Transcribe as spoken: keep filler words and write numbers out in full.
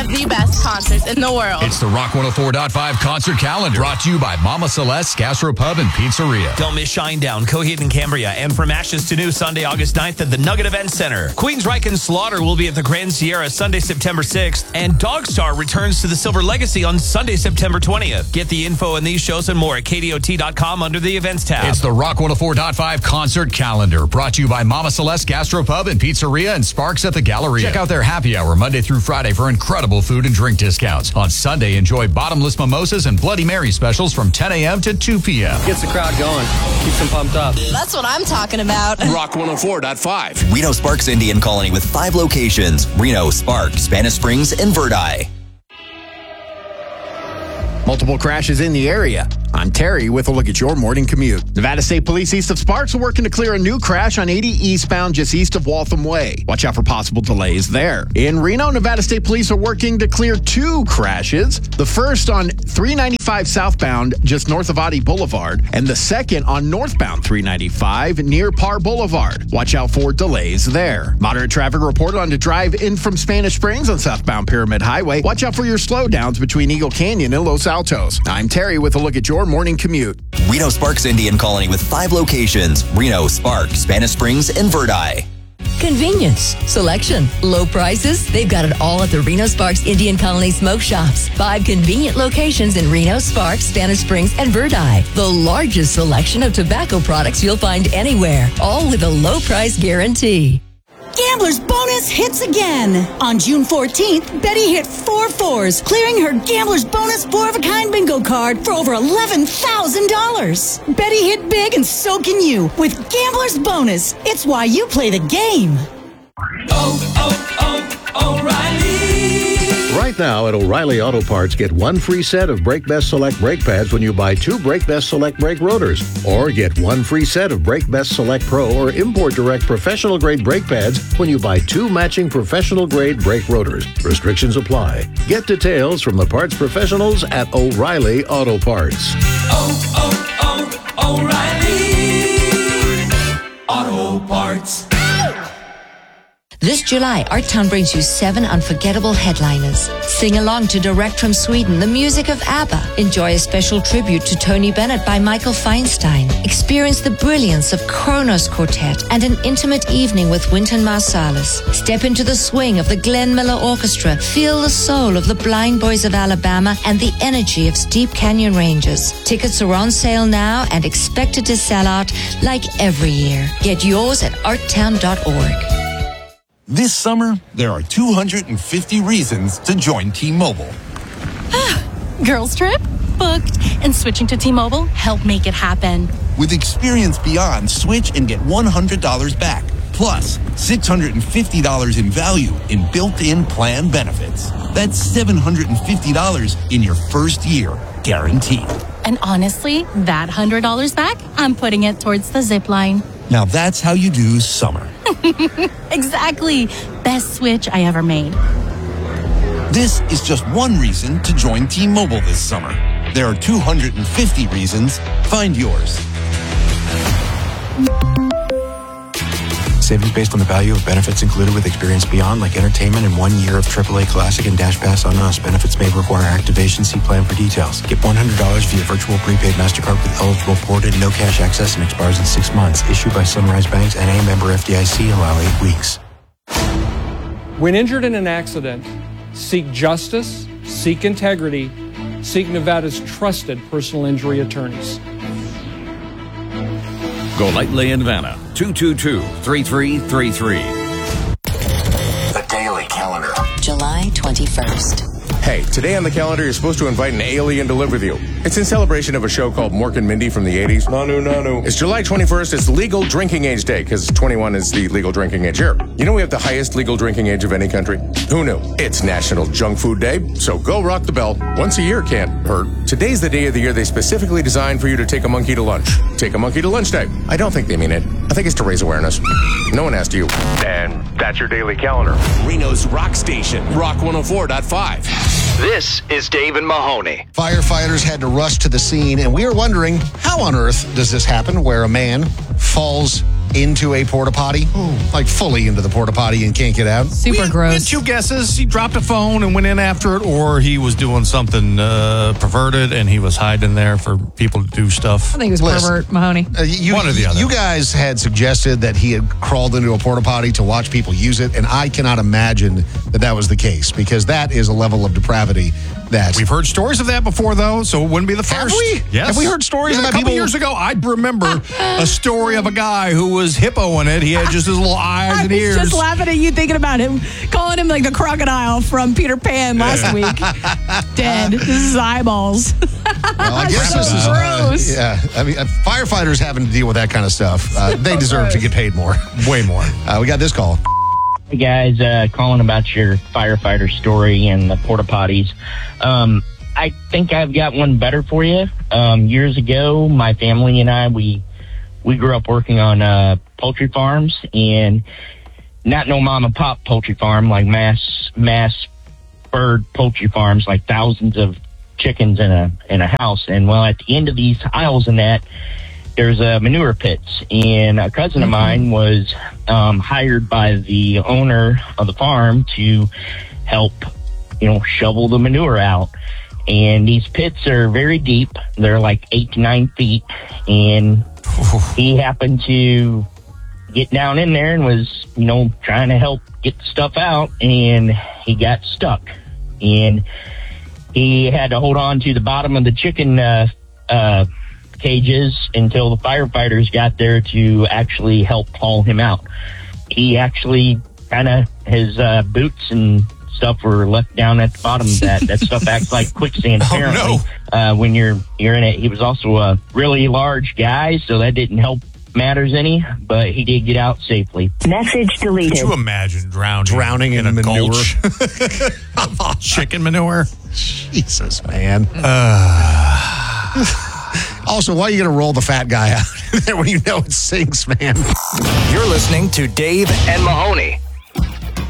have the best concerts in the world. It's the Rock one oh four point five concert calendar, brought to you by Mama Celeste's Gastropub and Pizzeria. Don't miss Shinedown, Coheed and Cambria, and From Ashes to New Sunday, August ninth at the Nugget Event Center. Queensryche and Slaughter will be at the Grand Sierra Sunday, September sixth, and Dogstar returns to the Silver Legacy on Sunday, September twentieth. Get the info on these shows and more at K D O T dot com under the events tab. It's the Rock one oh four point five concert calendar, brought to you by Mama Celeste Gastropub and Pizzeria and Sparks at the Galleria. Check out their happy hour Monday through Friday for incredible food and drink discounts. On Sunday, enjoy bottomless mimosas and Bloody Mary specials from ten a.m. to two p.m. Gets the crowd going. Keeps them pumped up. That's what I'm talking about. Rock one oh four point five. Reno Sparks Indian Colony with five locations. Reno, Spark, Spanish Springs, and Verdi. Multiple crashes in the area. I'm Terry with a look at your morning commute. Nevada State Police east of Sparks are working to clear a new crash on eighty eastbound just east of Waltham Way. Watch out for possible delays there. In Reno, Nevada State Police are working to clear two crashes. The first on three ninety-five southbound just north of Oddie Boulevard, and the second on northbound three ninety-five near Parr Boulevard. Watch out for delays there. Moderate traffic reported on the drive in from Spanish Springs on southbound Pyramid Highway. Watch out for your slowdowns between Eagle Canyon and Los Altos. I'm Terry with a look at your morning commute. Reno Sparks Indian Colony with five locations. Reno, Spark, Spanish Springs, and Verdi. Convenience, selection, low prices. They've got it all at the Reno Sparks Indian Colony Smoke Shops. Five convenient locations in Reno, Sparks, Spanish Springs, and Verdi. The largest selection of tobacco products you'll find anywhere, all with a low price guarantee. Gambler's Bonus hits again. On June fourteenth, Betty hit four fours, clearing her Gambler's Bonus four-of-a-kind bingo card for over eleven thousand dollars. Betty hit big, and so can you with Gambler's Bonus. It's why you play the game. Oh, oh, oh, O'Reilly. Right now at O'Reilly Auto Parts, get one free set of Brake Best Select brake pads when you buy two Brake Best Select brake rotors. Or get one free set of Brake Best Select Pro or Import Direct professional grade brake pads when you buy two matching professional grade brake rotors. Restrictions apply. Get details from the parts professionals at O'Reilly Auto Parts. Oh, oh, oh, O'Reilly Auto Parts. This July, Art Town brings you seven unforgettable headliners. Sing along to Direct from Sweden, the music of ABBA. Enjoy a special tribute to Tony Bennett by Michael Feinstein. Experience the brilliance of Kronos Quartet and an intimate evening with Wynton Marsalis. Step into the swing of the Glenn Miller Orchestra. Feel the soul of the Blind Boys of Alabama and the energy of Steep Canyon Rangers. Tickets are on sale now and expected to sell out like every year. Get yours at art town dot org. This summer, there are two hundred fifty reasons to join T-Mobile. Girls trip? Booked. And switching to T-Mobile helped make it happen. With Experience Beyond, switch and get one hundred dollars back. Plus, six hundred fifty dollars in value in built-in plan benefits. That's seven hundred fifty dollars in your first year, guaranteed. And honestly, that one hundred dollars back, I'm putting it towards the zip line. Now that's how you do summer. Exactly. Best switch I ever made. This is just one reason to join T-Mobile this summer. There are two hundred fifty reasons. Find yours. Savings based on the value of benefits included with Experience Beyond, like entertainment and one year of triple A Classic and Dash Pass on Us. Benefits may require activation. See plan for details. Get one hundred dollars via virtual prepaid MasterCard with eligible ported, no cash access, and expires in six months. Issued by Sunrise Banks, N A member F D I C. Allow eight weeks. When injured in an accident, seek justice, seek integrity, seek Nevada's trusted personal injury attorneys. Golightly in Nevada, two two two, three three three three. The Daily Calendar. July twenty-first. Hey, today on the calendar, you're supposed to invite an alien to live with you. It's in celebration of a show called Mork and Mindy from the eighties. Nanu, nanu. It's July twenty-first. It's legal drinking age day, because twenty-one is the legal drinking age here. You know we have the highest legal drinking age of any country? Who knew? It's National Junk Food Day, so go rock the bell. Once a year can't hurt. Today's the day of the year they specifically designed for you to take a monkey to lunch. Take a monkey to lunch day. I don't think they mean it. I think it's to raise awareness. No one asked you. And that's your daily calendar. Reno's Rock Station, Rock one oh four point five. This is Dave and Mahoney. Firefighters had to rush to the scene, and we are wondering, how on earth does this happen where a man falls into a porta potty, like fully into the porta potty and can't get out. Super we, gross. We had two guesses. He dropped a phone and went in after it, or he was doing something uh, perverted and he was hiding there for people to do stuff. I think it was Listen, pervert, Mahoney. Uh, you, One or the other. You guys had suggested that he had crawled into a porta potty to watch people use it, and I cannot imagine that that was the case, because that is a level of depravity that We've heard stories of that before, though, so it wouldn't be the first. Have we? Yes. Have we heard stories yeah, about a couple people? years ago? I remember a story of a guy who was hippoing it. He had just his little eyes I and was ears. just laughing at you thinking about him, calling him like the crocodile from Peter Pan last week. Dead. This is eyeballs. Well, I guess so this is gross. Uh, yeah, I mean, uh, firefighters having to deal with that kind of stuff. Uh, they deserve to get paid more, way more. Uh, we got this call. Hey guys, uh, calling about your firefighter story and the porta potties. Um, I think I've got one better for you. Um, years ago, my family and I, we we grew up working on uh, poultry farms, and not no mom and pop poultry farm, like mass mass bird poultry farms, like thousands of chickens in a in a house. And well, at the end of these aisles and that, there's a manure pits, and a cousin of mine was um, hired by the owner of the farm to help, you know, shovel the manure out. And these pits are very deep. They're like eight to nine feet. And he happened to get down in there and was, you know, trying to help get the stuff out, and he got stuck. And he had to hold on to the bottom of the chicken uh, uh, cages until the firefighters got there to actually help haul him out. He actually kind of, his uh, boots and stuff were left down at the bottom. That that stuff acts like quicksand, apparently. Oh, no. uh, when you're you're in it. He was also a really large guy, so that didn't help matters any, but he did get out safely. Message deleted. Could you imagine drowning, drowning in, in a manure? gulch? Chicken manure? Jesus, man. Uh. Also, why are you going to roll the fat guy out when you know it sinks, man? You're listening to Dave and Mahoney.